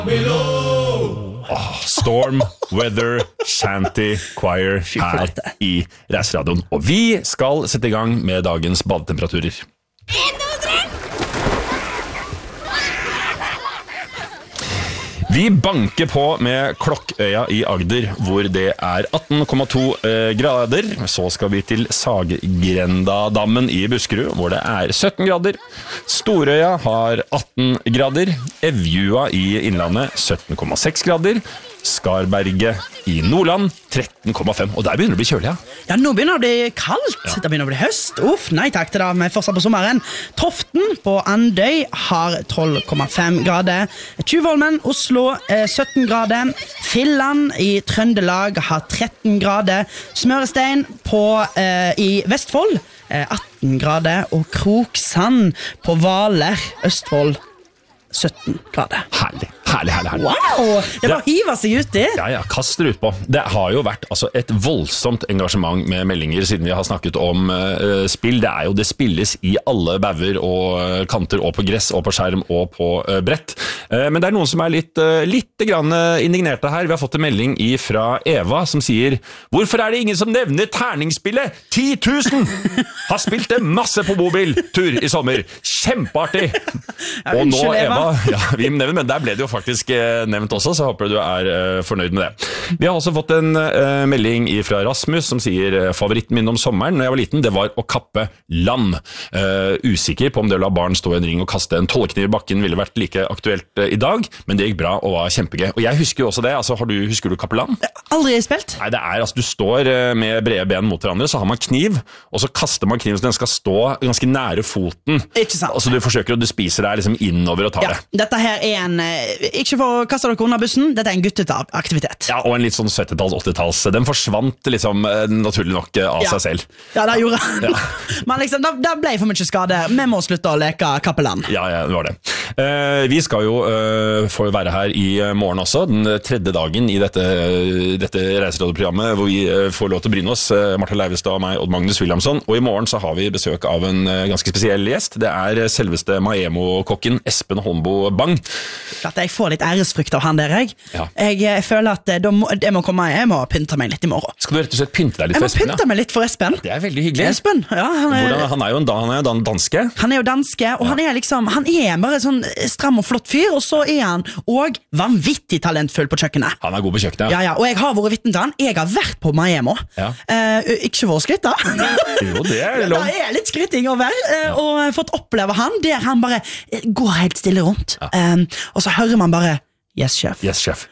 Storm Weather Shanty Choir her i Reiseradioen. Og vi skal sette i gang med dagens badetemperaturer. Vi banker på med Klokkøya i Agder, hvor det er 18,2 grader. Så skal vi til Saggrendadammen i Buskerud, hvor det er 17 grader. Storøya har 18 grader. Evjua i Innlandet 17,6 grader. Skarberget i Nordland 13,5. Og der begynner det å bli kjølig, ja. Ja, nå begynner det å bli kaldt. Ja. Det begynner å bli høst. Nei takk til det, vi er fortsatt på sommeren. Toften på Andøy har 12,5 grader. Tjuvholmen, Oslo, 17 grader. Filland i Trøndelag har 13 grader. Smørestein i Vestfold, 18 grader. Og Kroksand på Hvaler, Østfold, 17 grader. Herlig. Wow, det bare hiver seg ut i. Ja, kaster ut på. Det har jo vært et voldsomt engasjement med meldinger siden vi har snakket om spill. Det spilles i alle bauger og kanter, og på gress, og på skjerm, og på brett. Men det er noen som er litt grann indignerte her. Vi har fått en melding fra Eva som sier: hvorfor er det ingen som nevner terningsspillet? 10 000 har spilt det masse på mobiltur i sommer. Kjempeartig! Ja, og nå, Eva, vi nevner, men der ble det jo faktisk nevnt også, så håper du er fornøyd med det. Vi har også fått en melding fra Rasmus som sier: favoritten min om sommeren når jeg var liten, det var å kappe land. Usikker på om det å la barn stå i en ring og kaste en 12-kniv i bakken ville vært like aktuelt i dag, men det gikk bra og var kjempegøy. Og jeg husker jo også det, husker du kappe land? Aldri spilt. Nei, det er, du står med brede ben mot hverandre, så har man kniv, og så kaster man kniven så den skal stå ganske nære foten. Ikke sant. Og så du forsøker å spise deg liksom innover og ta det. Dette her er ikke for å kaste dere under bussen, dette er en gutteaktivitet. Ja, og en litt sånn 70-talls, 80-talls. Den forsvant liksom naturlig nok av seg selv. Ja, det gjorde han. Ja. Men liksom, det ble for mye skade. Vi må slutte å leke kappeland. Ja, det var det. Vi skal jo få være her i morgen også, den tredje dagen i dette reiseradioprogrammet, hvor vi får lov til å bryne oss, Martha Leivestad og meg, Odd Magnus Williamson. Og i morgen så har vi besøk av en ganske spesiell gjest. Det er selveste Maemo-kokken Espen Holmbo Bang. Klart jeg får litt æresfrykt av han der, jeg. Ja. Jeg føler at jeg må pynte meg litt i morgen. Skal du rett og slett pynte deg litt for Espen? Jeg må pynte meg litt for Espen. Det er veldig hyggelig. Espen, ja. Han er jo danske. Han er jo danske, og han er bare sånn stram og flott fyr, og så er han også vanvittig talentfull på kjøkkenet. Han er god på kjøkkenet. Ja, og jeg har vært vitne til han. Jeg har vært på Maemo. Ja. Ikke for å skrytte. Jo, det er lov. Det er litt skryting å være, og fått oppleve han, der han bare går helt stille rundt. Ja. Og så hører man bare Yes, chef. Yes, chef.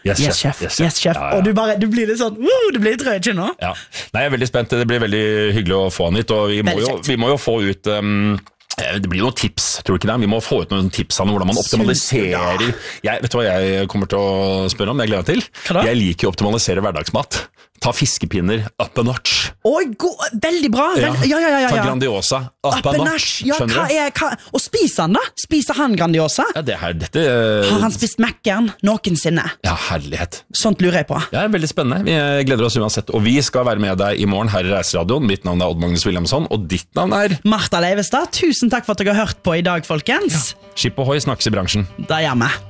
Ja. Og du blir litt sånn du blir litt rød ikke nå. Ja. Nei, jeg er veldig spent. Det blir veldig hyggelig å få han hit, og vi må jo få ut det blir noen tips, tror du ikke det? Vi må få ut noen tips av hvordan man optimaliserer. Vet du hva jeg kommer til å spørre om? Jeg gleder meg til. Jeg liker å optimalisere hverdagsmat. Ta fiskepinner up a notch. Veldig bra. Ja. Ta Grandiosa up a notch. Skjønner du? Og spiser han da? Spiser han Grandiosa? Ja, dette har han spist Mac-eren noensinne? Ja, herlighet. Sånt lurer jeg på. Ja, veldig spennende. Vi gleder oss uansett. Og vi skal være med deg i morgen her i Reiseradioen. Mitt navn er Odd Magnus Williamson, og ditt navn er Martha Leivestad. Tusen takk for at dere har hørt på i dag, folkens. Ja. Skip og hoi, snakkes i bransjen. Da gjør vi.